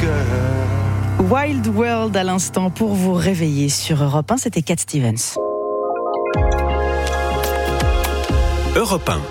Wild World à l'instant pour vous réveiller sur Europe 1, c'était Cat Stevens. Europe 1.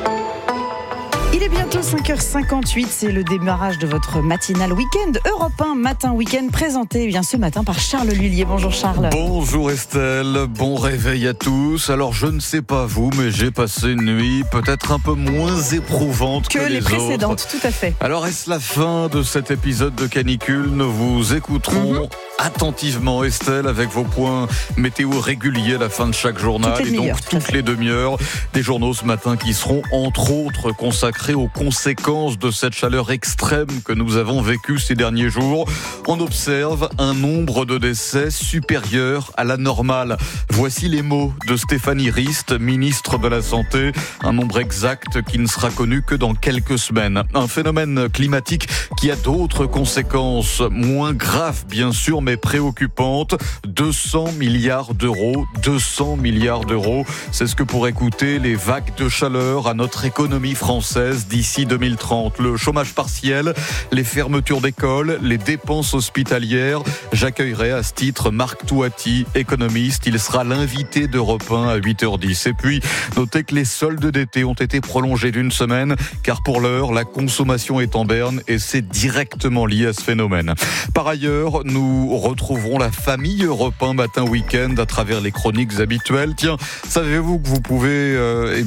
Il est bientôt 5h58, c'est le démarrage de votre matinale week-end. Europe 1 Matin Week-end présenté ce matin par Charles Lhuillier. Bonjour Charles. Bonjour Estelle, bon réveil à tous. Alors je ne sais pas vous, mais j'ai passé une nuit peut-être un peu moins éprouvante que les précédentes, autres. Tout à fait. Alors est-ce la fin de cet épisode de canicule? Nous vous écouterons attentivement Estelle avec vos points météo réguliers à la fin de chaque journal et donc toutes les demi-heures des journaux ce matin qui seront entre autres consacrés aux conséquences de cette chaleur extrême que nous avons vécue ces derniers jours. On observe un nombre de décès supérieur à la normale. Voici les mots de Stéphanie Rist, ministre de la Santé. Un nombre exact qui ne sera connu que dans quelques semaines. Un phénomène climatique qui a d'autres conséquences moins graves bien sûr, mais préoccupante. 200 milliards d'euros. 200 milliards d'euros. C'est ce que pourraient coûter les vagues de chaleur à notre économie française d'ici 2030. Le chômage partiel, les fermetures d'écoles, les dépenses hospitalières. J'accueillerai à ce titre Marc Touati, économiste. Il sera l'invité d'Europe 1 à 8h10. Et puis, notez que les soldes d'été ont été prolongés d'une semaine, car pour l'heure, la consommation est en berne et c'est directement lié à ce phénomène. Par ailleurs, nous retrouverons la famille Europe 1 Matin Week-end à travers les chroniques habituelles. Tiens, savez-vous que vous pouvez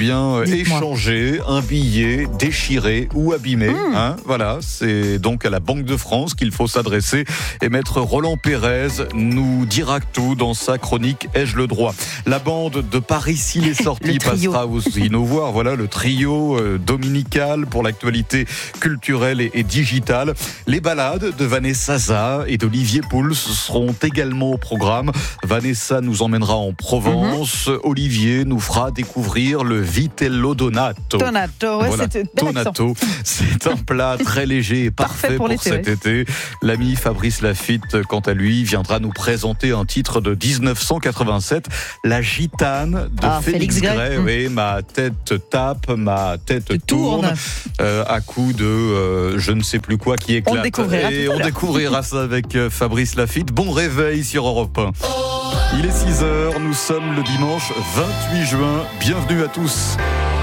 échanger un billet déchiré ou abîmé Voilà, c'est donc à la Banque de France qu'il faut s'adresser. Et maître Roland Pérez nous dira tout dans sa chronique Ai-je le droit? La bande de Par-ici les sorties passera aussi nous voir. Voilà le trio dominical pour l'actualité culturelle et digitale. Les balades de Vanessa Zah et d'Olivier Pouls seront également au programme. Vanessa nous emmènera en Provence. Olivier nous fera découvrir le vitello donato. Voilà, Tonato, c'est un plat très léger et parfait pour cet été. L'ami Fabrice Lafitte, quant à lui, viendra nous présenter un titre de 1987, La Gitane de Félix Gray. Oui, ma tête tape, ma tête tourne à coup de je ne sais plus quoi qui éclate. On découvrira ça avec Fabrice Lafitte. Bon réveil sur Europe 1. Il est 6h, nous sommes le dimanche 28 juin. Bienvenue à tous.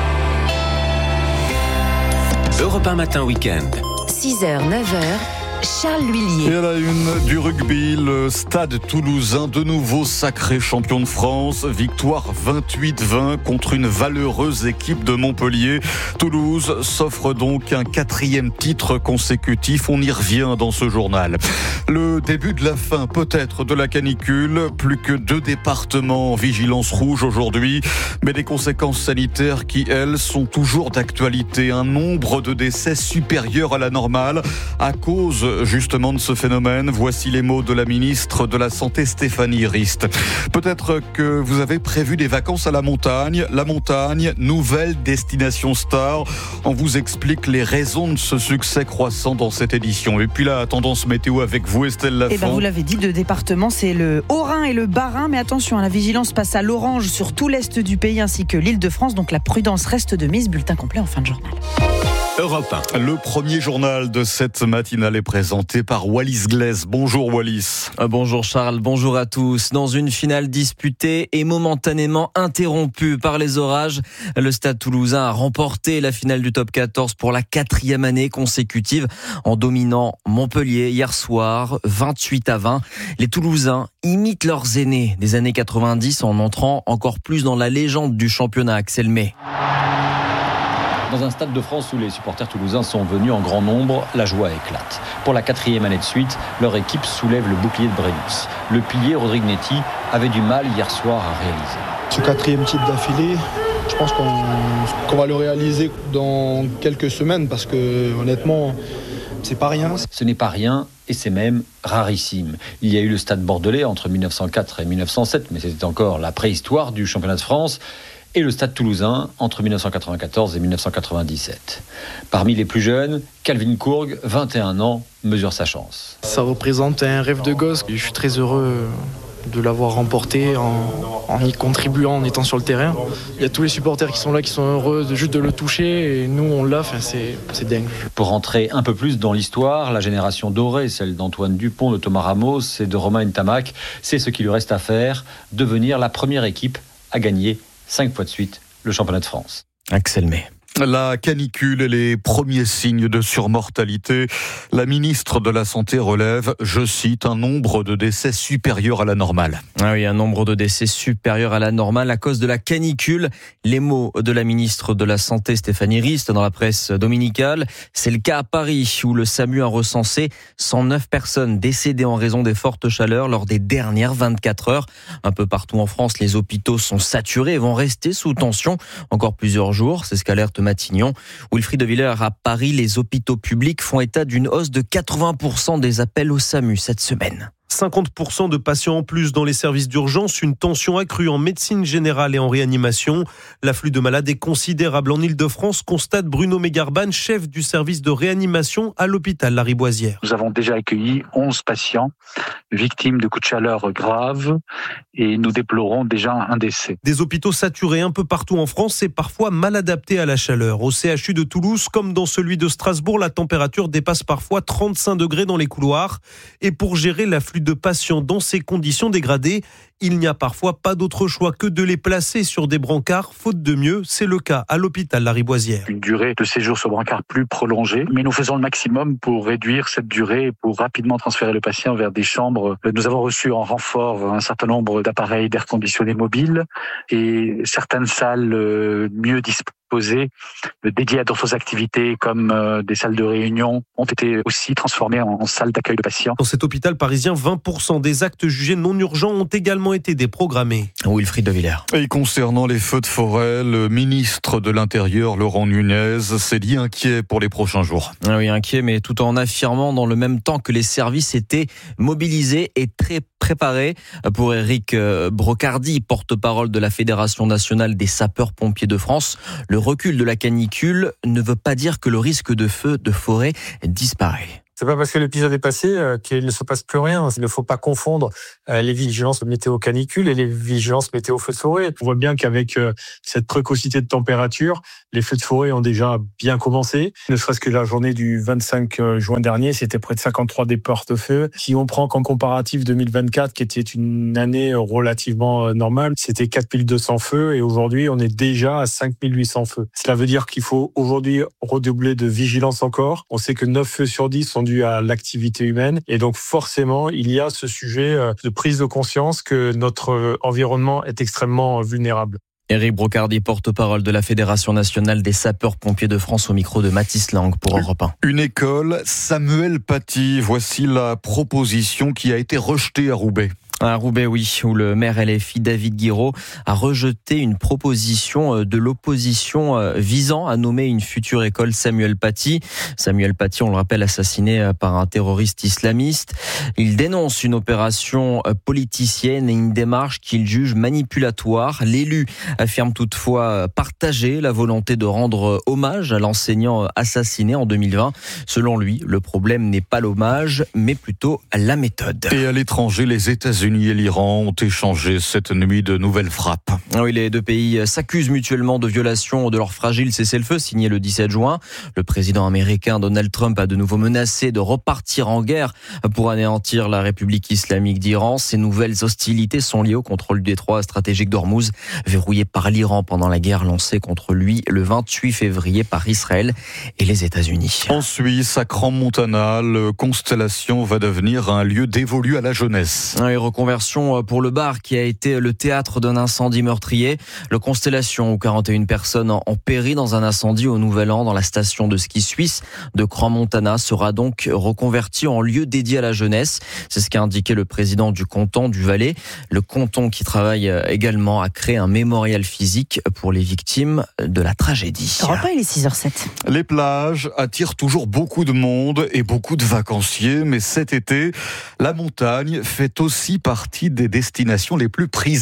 Europe 1 Matin Week-end. 6h, 9h, Charles Lhuillier. Et à la une du rugby, le Stade Toulousain, de nouveau sacré champion de France. Victoire 28-20 contre une valeureuse équipe de Montpellier. Toulouse s'offre donc un 4e titre consécutif. On y revient dans ce journal. Le début de la fin peut-être de la canicule. Plus que 2 départements en vigilance rouge aujourd'hui. Mais des conséquences sanitaires qui, elles, sont toujours d'actualité. Un nombre de décès supérieur à la normale à cause justement de ce phénomène. Voici les mots de la ministre de la Santé Stéphanie Rist. Peut-être que vous avez prévu des vacances à la montagne. La montagne, nouvelle destination star. On vous explique les raisons de ce succès croissant dans cette édition. Et puis la tendance météo avec vous, Estelle Lafont. Vous l'avez dit, 2 départements, c'est le Haut-Rhin et le Bas-Rhin. Mais attention, la vigilance passe à l'orange sur tout l'Est du pays ainsi que l'Île-de-France. Donc la prudence reste de mise. Bulletin complet en fin de journal. Europe 1. Le premier journal de cette matinale est présenté par Wallis Glaise. Bonjour Wallis. Bonjour Charles, bonjour à tous. Dans une finale disputée et momentanément interrompue par les orages, le Stade Toulousain a remporté la finale du Top 14 pour la 4e année consécutive en dominant Montpellier hier soir 28-20. Les Toulousains imitent leurs aînés des années 90 en entrant encore plus dans la légende du championnat. Axel May. Dans un stade de France où les supporters toulousains sont venus en grand nombre, la joie éclate. Pour la 4e année de suite, leur équipe soulève le bouclier de Brennus. Le pilier Rodrigue Netti avait du mal hier soir à réaliser. Ce 4e titre d'affilée, je pense qu'on va le réaliser dans quelques semaines parce que honnêtement, c'est pas rien. Ce n'est pas rien et c'est même rarissime. Il y a eu le stade bordelais entre 1904 et 1907, mais c'était encore la préhistoire du championnat de France. Et le Stade Toulousain entre 1994 et 1997. Parmi les plus jeunes, Calvin Courgue, 21 ans, mesure sa chance. Ça représente un rêve de gosse. Je suis très heureux de l'avoir remporté en y contribuant, en étant sur le terrain. Il y a tous les supporters qui sont là, qui sont heureux juste de le toucher, et nous on l'a, c'est dingue. Pour rentrer un peu plus dans l'histoire, la génération dorée, celle d'Antoine Dupont, de Thomas Ramos et de Romain Ntamak, c'est ce qui lui reste à faire, devenir la première équipe à gagner 5 fois de suite le championnat de France. Axel May. La canicule et les premiers signes de surmortalité. La ministre de la Santé relève, je cite, un nombre de décès supérieur à la normale. Ah oui, un nombre de décès supérieur à la normale à cause de la canicule. Les mots de la ministre de la Santé, Stéphanie Rist, dans la presse dominicale. C'est le cas à Paris, où le SAMU a recensé 109 personnes décédées en raison des fortes chaleurs lors des dernières 24 heures. Un peu partout en France, les hôpitaux sont saturés et vont rester sous tension encore plusieurs jours. C'est ce qu'alerte Matignon. Wilfried de Villers, à Paris, les hôpitaux publics font état d'une hausse de 80% des appels au SAMU cette semaine. 50% de patients en plus dans les services d'urgence, une tension accrue en médecine générale et en réanimation. L'afflux de malades est considérable en Ile-de-France, constate Bruno Mégarban, chef du service de réanimation à l'hôpital Lariboisière. Nous avons déjà accueilli 11 patients victimes de coups de chaleur graves et nous déplorons déjà un décès. Des hôpitaux saturés un peu partout en France et parfois mal adaptés à la chaleur. Au CHU de Toulouse, comme dans celui de Strasbourg, la température dépasse parfois 35 degrés dans les couloirs. Et pour gérer l'afflux de patients dans ces conditions dégradées, il n'y a parfois pas d'autre choix que de les placer sur des brancards, faute de mieux. C'est le cas à l'hôpital Lariboisière. Une durée de séjour sur brancard plus prolongée, mais nous faisons le maximum pour réduire cette durée et pour rapidement transférer le patient vers des chambres. Nous avons reçu en renfort un certain nombre d'appareils d'air conditionné mobiles et certaines salles mieux disposées, dédiées à d'autres activités comme des salles de réunion, ont été aussi transformées en salles d'accueil de patients. Dans cet hôpital parisien, 20% des actes jugés non urgents ont également été déprogrammés. Wilfried de Villers. Et concernant les feux de forêt, le ministre de l'Intérieur, Laurent Nunez, s'est dit inquiet pour les prochains jours. Ah oui, inquiet, mais tout en affirmant dans le même temps que les services étaient mobilisés et très préparés. Pour Éric Brocardi, porte-parole de la Fédération nationale des sapeurs-pompiers de France, le recul de la canicule ne veut pas dire que le risque de feu de forêt disparaît. C'est pas parce que l'épisode est passé qu'il ne se passe plus rien. Il ne faut pas confondre les vigilances météo canicule et les vigilances météo feux de forêt. On voit bien qu'avec cette précocité de température, les feux de forêt ont déjà bien commencé. Ne serait-ce que la journée du 25 juin dernier, c'était près de 53 départs de feu. Si on prend comme comparatif 2024, qui était une année relativement normale, c'était 4200 feux et aujourd'hui, on est déjà à 5800 feux. Cela veut dire qu'il faut aujourd'hui redoubler de vigilance encore. On sait que 9 feux sur 10 sont dus à l'activité humaine et donc forcément, il y a ce sujet de prise de conscience que notre environnement est extrêmement vulnérable. Éric Brocardi, porte-parole de la Fédération nationale des sapeurs-pompiers de France, au micro de Mathis Lang pour Europe 1. Une école, Samuel Paty, voici la proposition qui a été rejetée à Roubaix. À Roubaix, oui, où le maire LFI David Guiraud a rejeté une proposition de l'opposition visant à nommer une future école Samuel Paty. Samuel Paty, on le rappelle, assassiné par un terroriste islamiste. Il dénonce une opération politicienne et une démarche qu'il juge manipulatoire. L'élu affirme toutefois partager la volonté de rendre hommage à l'enseignant assassiné en 2020. Selon lui, le problème n'est pas l'hommage, mais plutôt la méthode. Et à l'étranger, les États-Unis et l'Iran ont échangé cette nuit de nouvelles frappes. Oui, les deux pays s'accusent mutuellement de violation de leur fragile cessez-le-feu signé le 17 juin. Le président américain Donald Trump a de nouveau menacé de repartir en guerre pour anéantir la République islamique d'Iran. Ces nouvelles hostilités sont liées au contrôle du détroit stratégique d'Ormuz, verrouillé par l'Iran pendant la guerre lancée contre lui le 28 février par Israël et les États-Unis. En Suisse, à Crans-Montana, le Constellation va devenir un lieu dévolu à la jeunesse. Oui, reconversion pour le bar qui a été le théâtre d'un incendie meurtrier. Le Constellation, où 41 personnes ont péri dans un incendie au Nouvel An dans la station de ski suisse de Crans-Montana, sera donc reconverti en lieu dédié à la jeunesse. C'est ce qu'a indiqué le président du canton du Valais. Le canton qui travaille également à créer un mémorial physique pour les victimes de la tragédie. Europe 1, il est 6h07. Les plages attirent toujours beaucoup de monde et beaucoup de vacanciers, mais cet été, la montagne fait aussi partie des destinations les plus prisées.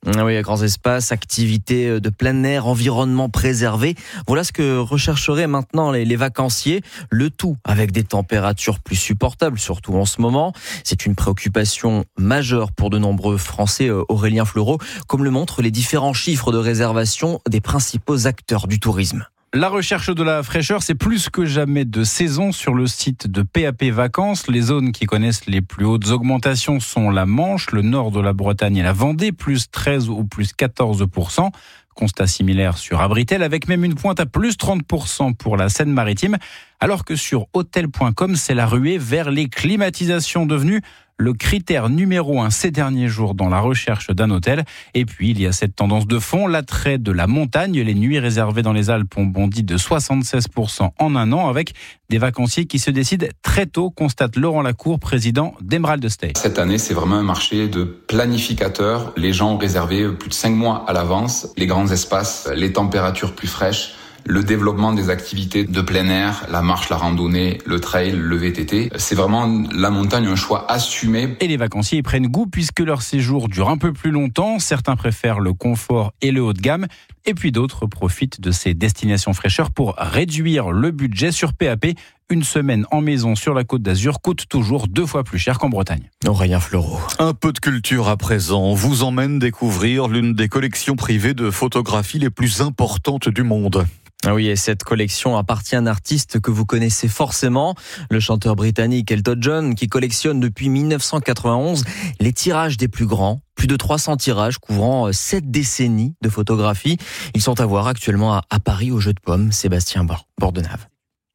Oui, grands espaces, activités de plein air, environnement préservé. Voilà ce que rechercheraient maintenant les vacanciers. Le tout avec des températures plus supportables, surtout en ce moment. C'est une préoccupation majeure pour de nombreux Français, Aurélien Fleureau, comme le montrent les différents chiffres de réservation des principaux acteurs du tourisme. La recherche de la fraîcheur, c'est plus que jamais de saison sur le site de PAP Vacances. Les zones qui connaissent les plus hautes augmentations sont la Manche, le nord de la Bretagne et la Vendée, plus 13 ou plus 14%. Constat similaire sur Abritel, avec même une pointe à plus 30% pour la Seine-Maritime. Alors que sur Hôtel.com, c'est la ruée vers les climatisations devenues le critère numéro 1 ces derniers jours dans la recherche d'un hôtel. Et puis, il y a cette tendance de fond, l'attrait de la montagne. Les nuits réservées dans les Alpes ont bondi de 76% en un an, avec des vacanciers qui se décident très tôt, constate Laurent Lacour, président d'Emerald Stay. Cette année, c'est vraiment un marché de planificateurs. Les gens ont réservé plus de 5 mois à l'avance. Les grands espaces, les températures plus fraîches, le développement des activités de plein air, la marche, la randonnée, le trail, le VTT. C'est vraiment la montagne, un choix assumé. Et les vacanciers y prennent goût puisque leur séjour dure un peu plus longtemps. Certains préfèrent le confort et le haut de gamme. Et puis d'autres profitent de ces destinations fraîcheurs pour réduire le budget sur PAP. Une semaine en maison sur la Côte d'Azur coûte toujours 2 fois plus cher qu'en Bretagne. Aurélien Fleureau. Un peu de culture à présent vous emmène découvrir l'une des collections privées de photographie les plus importantes du monde. Ah oui, et cette collection appartient à un artiste que vous connaissez forcément, le chanteur britannique Elton John, qui collectionne depuis 1991 les tirages des plus grands. Plus de 300 tirages couvrant 7 décennies de photographie. Ils sont à voir actuellement à Paris au Jeu de Paume. Sébastien Bordenave.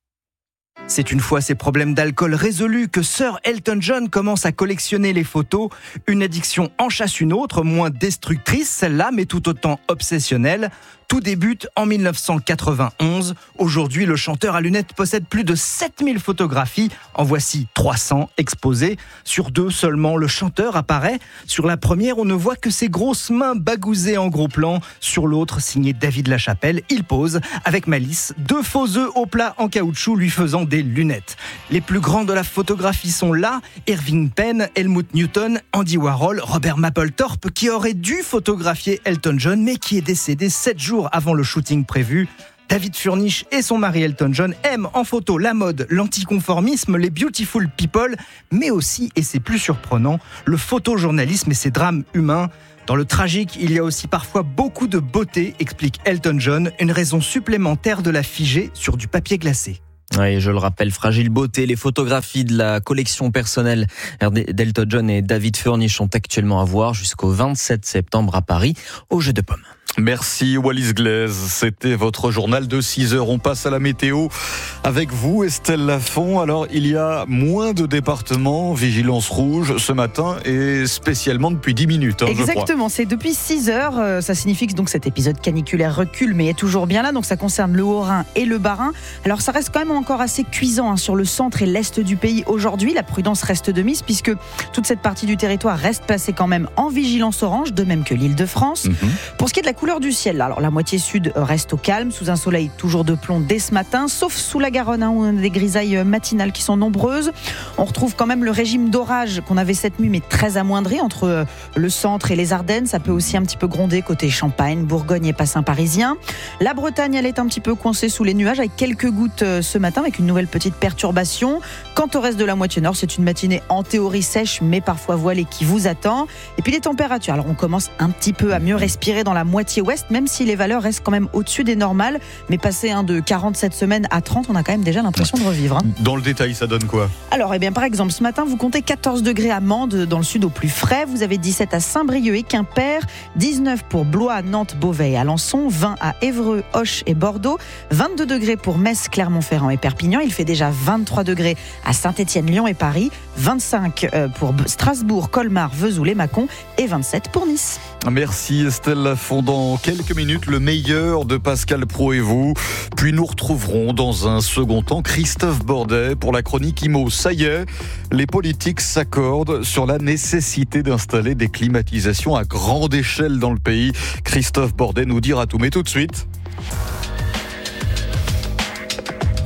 C'est une fois ses problèmes d'alcool résolus que Sir Elton John commence à collectionner les photos. Une addiction en chasse une autre, moins destructrice celle-là, mais tout autant obsessionnelle. Tout débute en 1991. Aujourd'hui, le chanteur à lunettes possède plus de 7000 photographies. En voici 300 exposées. Sur 2 seulement, le chanteur apparaît. Sur la première, on ne voit que ses grosses mains bagousées en gros plan. Sur l'autre, signé David Lachapelle, il pose avec malice 2 faux œufs au plat en caoutchouc lui faisant des lunettes. Les plus grands de la photographie sont là. Irving Penn, Helmut Newton, Andy Warhol, Robert Mapplethorpe, qui aurait dû photographier Elton John, mais qui est décédé 7 jours avant le shooting prévu. David Furnish et son mari Elton John aiment en photo la mode, l'anticonformisme, les beautiful people, mais aussi, et c'est plus surprenant, le photojournalisme et ses drames humains. Dans le tragique, il y a aussi parfois beaucoup de beauté, explique Elton John, une raison supplémentaire de la figer sur du papier glacé. Oui, je le rappelle, Fragile Beauté, les photographies de la collection personnelle d'Elton John et David Furnish sont actuellement à voir jusqu'au 27 septembre à Paris, au Jeu de Paume. Merci Wallis Glaise, c'était votre journal de 6h. On passe à la météo avec vous Estelle Lafont. Alors il y a moins de départements vigilance rouge ce matin et spécialement depuis 10 minutes. Exactement, c'est depuis 6h. Ça signifie que donc cet épisode caniculaire recule mais est toujours bien là. Donc ça concerne le Haut-Rhin et le Bas-Rhin. Alors ça reste quand même encore assez cuisant sur le centre et l'est du pays aujourd'hui. La prudence reste de mise puisque toute cette partie du territoire reste placée quand même en vigilance orange, de même que l'Île-de-France. Pour ce qui est de la couleur du ciel, alors la moitié sud reste au calme, sous un soleil toujours de plomb dès ce matin, sauf sous la Garonne, où on a des grisailles matinales qui sont nombreuses. On retrouve quand même le régime d'orage qu'on avait cette nuit, mais très amoindri entre le centre et les Ardennes. Ça peut aussi un petit peu gronder côté Champagne, Bourgogne et Bassin parisien. La Bretagne, elle est un petit peu coincée sous les nuages avec quelques gouttes ce matin, avec une nouvelle petite perturbation. Quant au reste de la moitié nord, c'est une matinée en théorie sèche, mais parfois voilée qui vous attend. Et puis les températures, alors on commence un petit peu à mieux respirer dans la moitié ouest, même si les valeurs restent quand même au-dessus des normales. Mais passer de 47 semaines à 30, on a quand même déjà l'impression de revivre. Dans le détail, ça donne quoi ? Alors, par exemple, ce matin, vous comptez 14 degrés à Mende, dans le sud au plus frais. Vous avez 17 à Saint-Brieuc et Quimper, 19 pour Blois, Nantes, Beauvais et Alençon, 20 à Évreux, Auch et Bordeaux, 22 degrés pour Metz, Clermont-Ferrand et Perpignan. Il fait déjà 23 degrés à Saint-Étienne, Lyon et Paris, 25 pour Strasbourg, Colmar, Vesoul et Mâcon et 27 pour Nice. Merci Estelle Lafont. Dans quelques minutes, le meilleur de Pascal Praud et vous. Puis nous retrouverons dans un second temps Christophe Bordet pour la chronique IMO. Ça y est, les politiques s'accordent sur la nécessité d'installer des climatisations à grande échelle dans le pays. Christophe Bordet nous dira tout, mais tout de suite...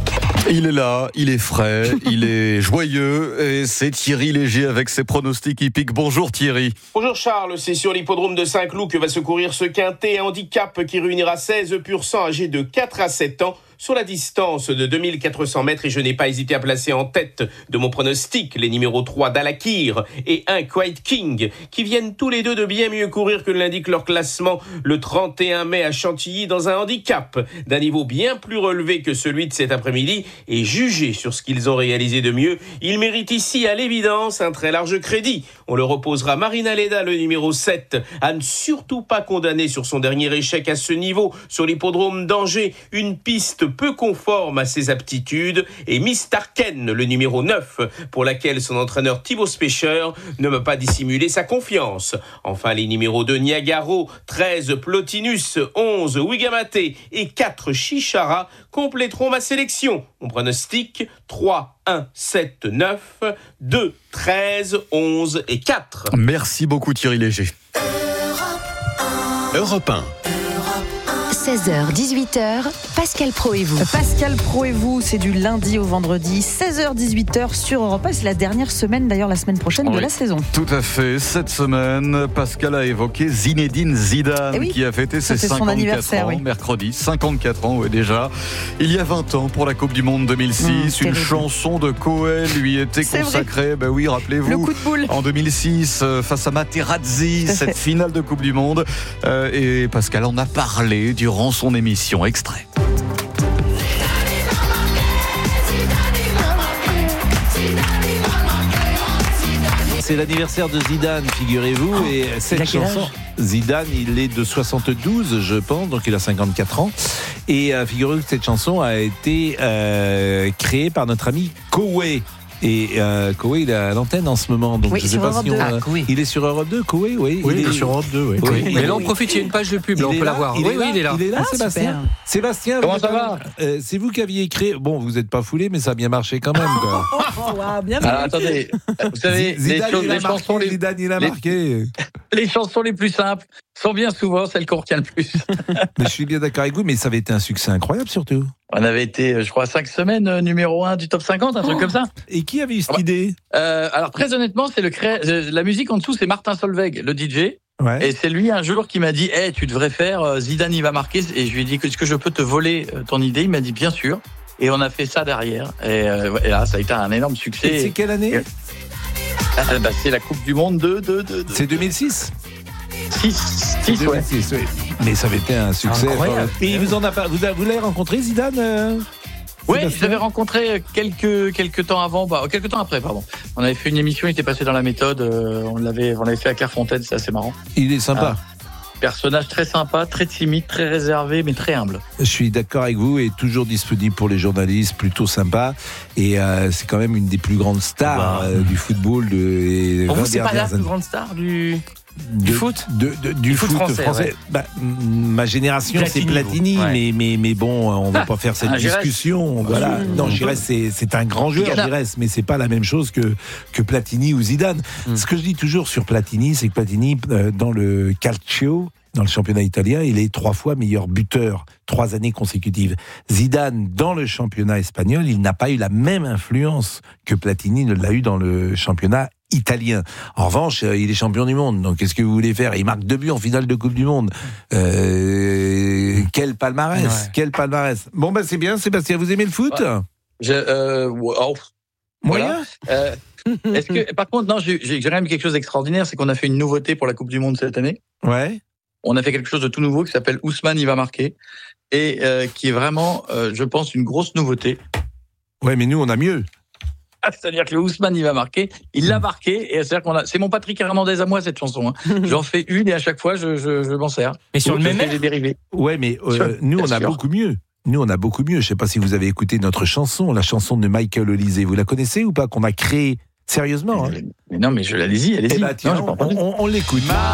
Il est là, il est frais, il est joyeux et c'est Thierry Léger avec ses pronostics hippiques. Bonjour Thierry. Bonjour Charles, c'est sur l'hippodrome de Saint-Cloud que va se courir ce quintet handicap qui réunira 16 pur sang âgés de 4 à 7 ans sur la distance de 2400 mètres et je n'ai pas hésité à placer en tête de mon pronostic les numéros 3 Dalakir et 1 Quiet King qui viennent tous les deux de bien mieux courir que l'indique leur classement le 31 mai à Chantilly dans un handicap d'un niveau bien plus relevé que celui de cet après-midi et jugé sur ce qu'ils ont réalisé de mieux, ils méritent ici à l'évidence un très large crédit. On leur opposera Marina Leda, le numéro 7, à ne surtout pas condamner sur son dernier échec à ce niveau sur l'hippodrome d'Angers, une piste peu conforme à ses aptitudes, et Miss Tarken, le numéro 9, pour laquelle son entraîneur Thibaut Specher ne m'a pas dissimulé sa confiance. Enfin, les numéros 2 Niagaro, 13 Plotinus, 11 Wigamate et 4 Chichara compléteront ma sélection. Mon pronostic 3, 1, 7, 9, 2, 13, 11 et 4. Merci beaucoup Thierry Léger. Europe 1. 16h, 18h, Pascal Pro et vous. Pascal Pro et vous, c'est du lundi au vendredi, 16h, 18h sur Europe 1. C'est la dernière semaine, d'ailleurs, la semaine prochaine de la saison. Tout à fait. Cette semaine, Pascal a évoqué Zinedine Zidane, qui a fêté ses 54 ans, mercredi. 54 ans, déjà. Il y a 20 ans, pour la Coupe du Monde 2006, une chanson de Cohen lui était consacrée. Ben oui, rappelez-vous. Le coup de boule. En 2006, face à Materazzi, cette finale de Coupe du Monde. Et Pascal en a parlé durant son émission. Extrait. C'est l'anniversaire de Zidane, figurez-vous, et cette chanson, Zidane, il est de 72, je pense, donc il a 54 ans. Et figurez-vous que cette chanson a été créée par notre ami Koé. Et Koé, il est à l'antenne en ce moment, donc je ne sais pas si il est sur Europe 2, Koé, oui. Oui, il est sur Europe 2, oui. Mais là, on profite, il y a une page de pub, là, on peut la voir. Il est là, Sébastien. Sébastien, comment ça va ? C'est vous qui aviez créé. Bon, vous n'êtes pas foulé, mais ça a bien marché quand même. Alors, attendez, vous savez, Zidane, il a marqué. Les chansons les plus simples sont bien souvent celles qu'on retient le plus. Mais je suis bien d'accord avec vous, mais ça avait été un succès incroyable surtout. On avait été, je crois, 5 semaines numéro 1 du top 50, un truc comme ça. Et qui avait eu cette idée ? Alors, très honnêtement, c'est la musique en dessous, c'est Martin Solveig, le DJ. Ouais. Et c'est lui un jour qui m'a dit « tu devrais faire Zidane, il va marquer ». Et je lui ai dit « Est-ce que je peux te voler ton idée ?» Il m'a dit « Bien sûr ». Et on a fait ça derrière. Et là, ça a été un énorme succès. Et c'est quelle année ? C'est la Coupe du Monde de... C'est 2006 6, ouais. Mais ça avait été un succès. Incroyable. Et vous l'avez rencontré, Zidane Oui, je l'avais rencontré quelques temps après. On avait fait une émission, il était passé dans la méthode. On l'avait fait à Clairefontaine, c'est assez marrant. Il est sympa. Personnage très sympa, très timide, très réservé, mais très humble. Je suis d'accord avec vous et toujours disponible pour les journalistes, plutôt sympa. Et c'est quand même une des plus grandes stars du football. Pour vous, c'est pas la plus grande star du foot du foot français. Ouais. Ma génération, Platini, c'est Platini, mais bon, on va pas faire cette discussion. Voilà. Non, Giresse, c'est un grand joueur, Giresse, mais c'est pas la même chose que Platini ou Zidane. Ce que je dis toujours sur Platini, c'est que Platini, dans le Calcio, dans le championnat italien, il est 3 fois meilleur buteur, 3 années consécutives. Zidane, dans le championnat espagnol, il n'a pas eu la même influence que Platini ne l'a eu dans le championnat italien. En revanche, il est champion du monde. Donc, qu'est-ce que vous voulez faire ? Il marque 2 buts en finale de Coupe du Monde. Quel palmarès ! Ouais. Quel palmarès ! Bon, c'est bien, Sébastien. Vous aimez le foot ? Voilà. Est-ce que, par contre, non, j'ai quand même quelque chose d'extraordinaire, c'est qu'on a fait une nouveauté pour la Coupe du Monde cette année. Ouais. On a fait quelque chose de tout nouveau qui s'appelle Ousmane, il va marquer, et qui est vraiment, je pense, une grosse nouveauté. Ouais, mais nous, on a mieux. C'est-à-dire que Ousmane, il va marquer, il l'a marqué, et c'est-à-dire c'est mon Patrick Hernandez à moi, cette chanson. J'en fais une, et à chaque fois, je m'en sers. Mais sur le même air. Les dérivés. Ouais, mais nous, on a beaucoup mieux. Nous, on a beaucoup mieux. Je sais pas si vous avez écouté notre chanson, la chanson de Michael Olysée. Vous la connaissez ou pas, qu'on a créée sérieusement? Mais non, mais allez-y. Eh ben, tiens, on l'écoute.